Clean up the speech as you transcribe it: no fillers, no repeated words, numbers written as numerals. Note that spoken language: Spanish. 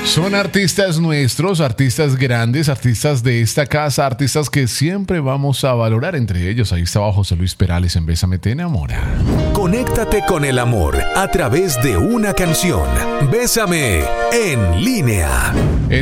Son artistas nuestros, artistas grandes, artistas de esta casa, artistas que siempre vamos a valorar. Entre ellos, ahí estaba José Luis Perales en Bésame te enamora. Conéctate con el amor a través de una canción. Bésame en línea.